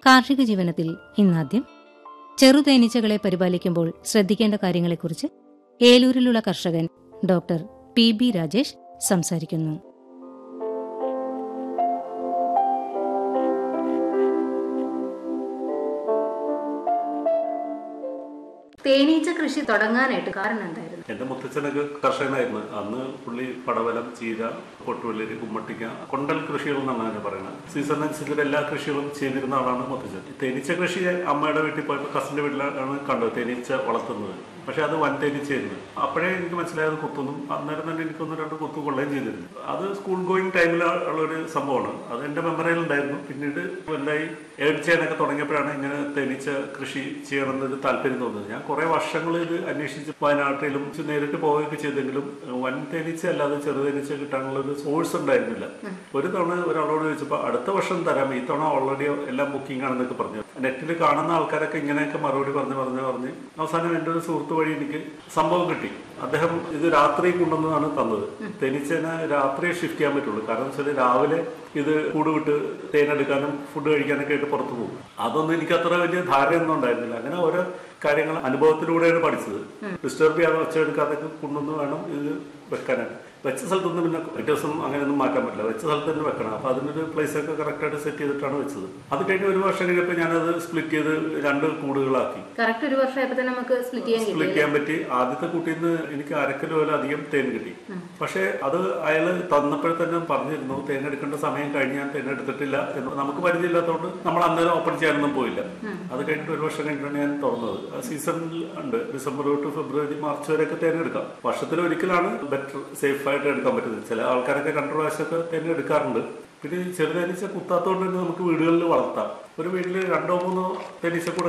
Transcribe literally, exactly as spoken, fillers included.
കാർഷിക ജീവനത്തിൽ ഇന്നാദ്യം ചെറുതേനീച്ചകളെ പരിപാലിക്കുമ്പോൾ ശ്രദ്ധിക്കേണ്ട കാര്യങ്ങളെക്കുറിച്ച് ഏലൂരിലുള്ള കർഷകൻ ഡോക്ടർ പി ബി രാജേഷ് സംസാരിക്കുന്നു. തേനീച്ച കൃഷി തുടങ്ങാനായിട്ട് കാരണം എന്തായിരുന്നു? എന്റെ മുത്തച്ഛനൊക്കെ കർഷകനായിരുന്നു. അന്ന് പുള്ളി പടവലം, ചീര, പൊട്ടുവെള്ളരി, കുമ്മട്ടിക്ക, കൊണ്ടൽ കൃഷികൾ എന്നാണ് ഞാൻ പറയുന്നത്. സീസൺ അനുസരിച്ച് എല്ലാ കൃഷികളും ചെയ്തിരുന്ന ആളാണ് മുത്തച്ഛൻ. തേനീച്ച കൃഷി അമ്മയുടെ വീട്ടിൽ പോയപ്പോൾ കസിന്റെ വീട്ടിലാണ് കണ്ടത് തേനീച്ച വളർത്തുന്നത്. പക്ഷെ അത് വൻ തേനീച്ചയായിരുന്നു. അപ്പോഴേ എനിക്ക് മനസ്സിലായത് കുത്തൊന്നും അന്നേരം തന്നെ എനിക്കൊന്ന് രണ്ട് കുത്തു കൊള്ളുകയും ചെയ്തിരുന്നു. അത് സ്കൂൾ ഗോയിങ് ടൈമിൽ ഉള്ളൊരു സംഭവമാണ്. അത് എന്റെ മെമ്മറിയിൽ ഉണ്ടായിരുന്നു. പിന്നീട് വല്ലായി ഏഡ് ചെയ്യാനൊക്കെ തുടങ്ങിയപ്പോഴാണ് ഇങ്ങനെ തേനീച്ച കൃഷി ചെയ്യണമെന്നൊരു താല്പര്യം തോന്നുന്നത്. ഞാൻ കുറെ വർഷങ്ങൾ ഇത് അന്വേഷിച്ച് വയനാട്ടിലും നേരിട്ട് പോവുകയൊക്കെ ചെയ്തെങ്കിലും വൻ തേനീച്ച അല്ലാതെ ചെറുതേനീച്ച കിട്ടാനുള്ള ഒരു സോഴ്സ് ഉണ്ടായിരുന്നില്ല. ഒരു തവണ ഒരാളോട് ചോദിച്ചപ്പോൾ അടുത്ത വർഷം തരാം, ഈ തവണ ഓൾറെഡി എല്ലാം ബുക്കിംഗ് ആണെന്നൊക്കെ പറഞ്ഞു. നെറ്റിൽ കാണുന്ന ആൾക്കാരൊക്കെ ഇങ്ങനെയൊക്കെ മറുപടി പറഞ്ഞ് പറഞ്ഞ് പറഞ്ഞ് അവസാനം എൻ്റെ ഒരു സുഹൃത്ത് വഴി എനിക്ക് സംഭവം കിട്ടി. അദ്ദേഹം ഇത് രാത്രി കൊണ്ടുവന്നതാണ് തന്നത്. തേനീച്ചേനെ രാത്രിയെ ഷിഫ്റ്റ് ചെയ്യാൻ പറ്റുള്ളൂ. കാരണം വെച്ചാൽ രാവിലെ ഇത് കൂട് വിട്ട് തേനെടുക്കാനും ഫുഡ് കഴിക്കാനൊക്കെ ആയിട്ട് പുറത്തു പോകും. അതൊന്നും എനിക്ക് അത്ര വലിയ ധാരണയൊന്നും ഉണ്ടായിരുന്നില്ല. അങ്ങനെ ഓരോ കാര്യങ്ങൾ അനുഭവത്തിലൂടെയാണ് പഠിച്ചത്. ഡിസ്റ്റർബ് ചെയ്യാതെ ഒച്ചയെടുക്കാതൊക്കെ കൊണ്ടുവന്ന് വേണം ഇത് വെക്കാനായിട്ട്. വെച്ച സ്ഥലത്തൊന്നും പിന്നെ ഒരു ദിവസം അങ്ങനെയൊന്നും മാറ്റാൻ പറ്റില്ല. വെച്ച സ്ഥലത്ത് തന്നെ വെക്കണം. അപ്പൊ അതിനൊരു പ്ലേസ് ഒക്കെ കറക്റ്റായിട്ട് സെറ്റ് ചെയ്തിട്ടാണ് വെച്ചത്. അത് കഴിഞ്ഞ് ഒരു വർഷം കഴിഞ്ഞപ്പോൾ ഞാനത് സ്പ്ലിറ്റ് ചെയ്ത് രണ്ട് കൂടുകളാക്കി. കറക്റ്റ് ഒരു വർഷം നമുക്ക് സ്പ്ലിറ്റ് ചെയ്യാൻ സ്പ്ലിറ്റ് ചെയ്യാൻ പറ്റി. ആദ്യത്തെ കൂട്ടിൽ നിന്ന് എനിക്ക് അരക്കിലോ പോലെ അധികം തേൻ കിട്ടി. പക്ഷെ അത് അയാൾ തന്നപ്പോഴേ തന്നെ പറഞ്ഞിരുന്നു തേനെടുക്കേണ്ട സമയം കഴിഞ്ഞ് ഞാൻ തേനെടുത്തിട്ടില്ല എന്ന്. നമുക്ക് പരിചയമില്ലാത്തതുകൊണ്ട് നമ്മൾ അന്നേരം ഓപ്പൺ ചെയ്യാനൊന്നും പോയില്ല. അത് കഴിഞ്ഞിട്ട് ഒരു വർഷം കഴിഞ്ഞിട്ടാണ് ഞാൻ തുറന്നത്. സീസണിൽ ഉണ്ട്. ഡിസംബർ തൊട്ട് ഫെബ്രുവരി, മാർച്ച് വരെയൊക്കെ തേനെടുക്കാം. വർഷത്തിൽ ഒരിക്കലാണ് ബെറ്റർ സേഫ് ആയിട്ട് എടുക്കാൻ പറ്റുന്നത്. ചില ആൾക്കാരൊക്കെ രണ്ടു പ്രാവശ്യമൊക്കെ തേൻ എടുക്കാറുണ്ട്. പിന്നെ ചെറുതേനീച്ച കുത്താത്തോണ്ട് തന്നെ നമുക്ക് വീടുകളിൽ വളർത്താം. ഒരു വീട്ടിൽ രണ്ടോ മൂന്നോ തേനീച്ച കൂടെ